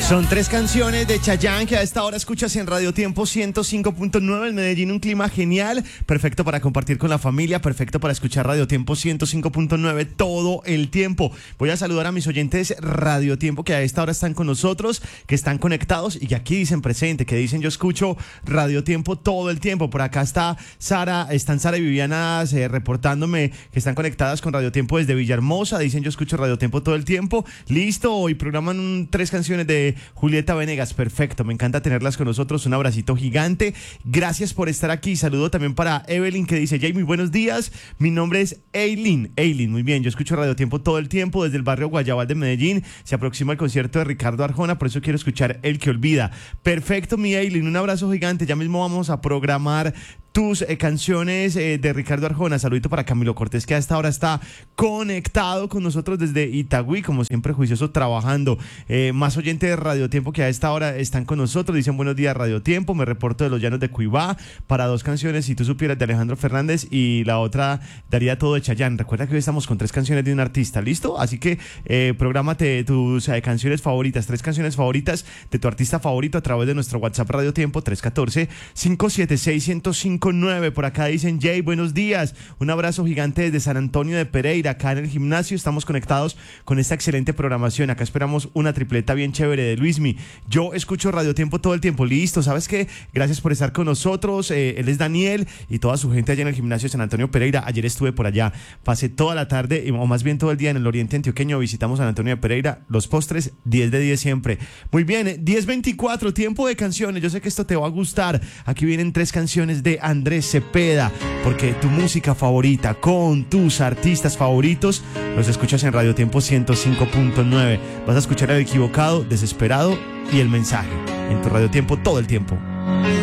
Son tres canciones de Chayanne que a esta hora escuchas en Radio Tiempo 105.9 en Medellín, un clima genial, perfecto para compartir con la familia, perfecto para escuchar Radio Tiempo 105.9 todo el tiempo. Voy a saludar a mis oyentes Radio Tiempo que a esta hora están con nosotros, que están conectados y que aquí dicen presente, que dicen yo escucho Radio Tiempo todo el tiempo. Por acá está Sara, están Sara y Viviana reportándome que están conectadas con Radio Tiempo desde Villahermosa, dicen yo escucho Radio Tiempo todo el tiempo. Listo, hoy programan tres canciones de Julieta Venegas, perfecto, me encanta tenerlas con nosotros, un abracito gigante, gracias por estar aquí. Saludo también para Evelyn que dice, Jay, muy buenos días, mi nombre es Eileen, muy bien, yo escucho Radio Tiempo todo el tiempo desde el barrio Guayabal de Medellín, se aproxima el concierto de Ricardo Arjona, por eso quiero escuchar El que olvida. Perfecto, mi Eileen, un abrazo gigante, ya mismo vamos a programar tus canciones de Ricardo Arjona. Saludito para Camilo Cortés, que a esta hora está conectado con nosotros desde Itagüí, como siempre juicioso trabajando. Más oyentes de Radio Tiempo que a esta hora están con nosotros, dicen buenos días Radio Tiempo, me reporto de los llanos de Cuibá para dos canciones, Si tú supieras, de Alejandro Fernández, y la otra Daría todo de Chayanne. Recuerda que hoy estamos con tres canciones de un artista, ¿listo? Así que prográmate tus canciones favoritas, tres canciones favoritas de tu artista favorito a través de nuestro WhatsApp Radio Tiempo 314-576-1059. Por acá dicen, Jay, buenos días, un abrazo gigante desde San Antonio de Pereira, acá en el gimnasio, estamos conectados con esta excelente programación, acá esperamos una tripleta bien chévere de Luismi, yo escucho Radio Tiempo todo el tiempo. Listo, ¿sabes qué? Gracias por estar con nosotros, él es Daniel y toda su gente allá en el gimnasio de San Antonio Pereira. Ayer estuve por allá, pasé toda la tarde, o más bien todo el día en el oriente antioqueño, visitamos San Antonio de Pereira, los postres 10 de 10 siempre. Muy bien, 10:24, tiempo de canciones, yo sé que esto te va a gustar, aquí vienen tres canciones de Andrés Cepeda, porque tu música favorita con tus artistas favoritos los escuchas en Radio Tiempo 105.9. Vas a escuchar El Equivocado, Desesperado y El Mensaje en tu Radio Tiempo todo el tiempo.